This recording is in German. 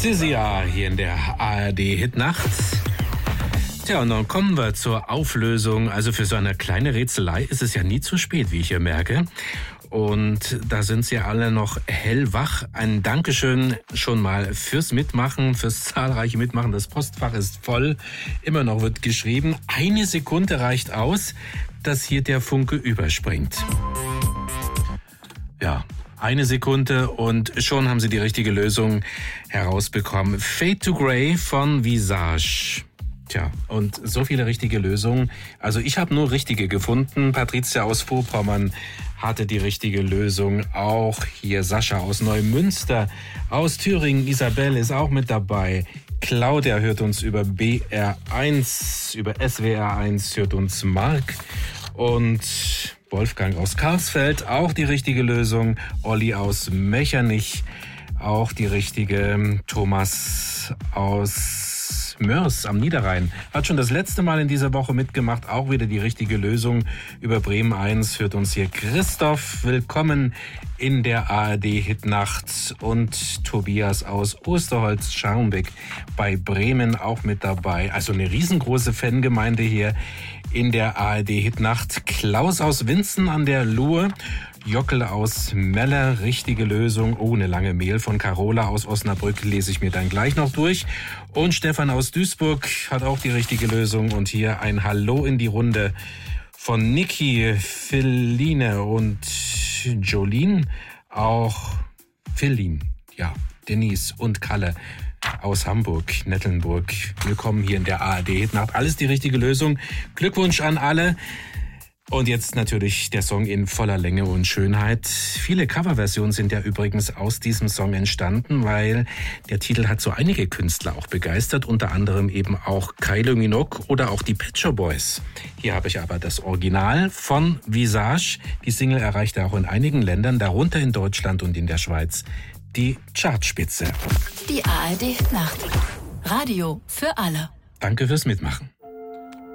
Sia hier in der ARD Hitnacht. Tja, und dann kommen wir zur Auflösung. Also für so eine kleine Rätselei ist es ja nie zu spät, wie ich hier merke. Und da sind Sie alle noch hellwach. Ein Dankeschön schon mal fürs Mitmachen, fürs zahlreiche Mitmachen. Das Postfach ist voll. Immer noch wird geschrieben. Eine Sekunde reicht aus, dass hier der Funke überspringt. Ja, eine Sekunde und schon haben Sie die richtige Lösung herausbekommen. Fade to Grey von Visage. Tja, und so viele richtige Lösungen. Also ich habe nur richtige gefunden. Patricia aus Vorpommern hatte die richtige Lösung. Auch hier Sascha aus Neumünster, aus Thüringen. Isabel ist auch mit dabei. Claudia hört uns über BR1, über SWR1 hört uns Marc. Und Wolfgang aus Karlsfeld, auch die richtige Lösung. Olli aus Mechernich, auch die richtige. Thomas aus Mörs am Niederrhein hat schon das letzte Mal in dieser Woche mitgemacht. Auch wieder die richtige Lösung. Über Bremen 1 führt uns hier Christoph. Willkommen in der ARD Hitnacht. Und Tobias aus Osterholz-Scharmbeck bei Bremen auch mit dabei. Also eine riesengroße Fangemeinde hier in der ARD Hitnacht. Klaus aus Winzen an der Luhe. Jockel aus Meller, richtige Lösung. Oh, eine lange Mail von Carola aus Osnabrück lese ich mir dann gleich noch durch. Und Stefan aus Duisburg hat auch die richtige Lösung. Und hier ein Hallo in die Runde von Niki, Feline und Jolene. Auch Feline, ja, Denise und Kalle aus Hamburg, Nettelnburg. Willkommen hier in der ARD Hitnacht. Alles die richtige Lösung. Glückwunsch an alle. Und jetzt natürlich der Song in voller Länge und Schönheit. Viele Coverversionen sind ja übrigens aus diesem Song entstanden, weil der Titel hat so einige Künstler auch begeistert, unter anderem eben auch Kylie Minogue oder auch die Pet Shop Boys. Hier habe ich aber das Original von Visage. Die Single erreichte auch in einigen Ländern, darunter in Deutschland und in der Schweiz, die Chartspitze. Die ARD Nacht. Radio für alle. Danke fürs Mitmachen.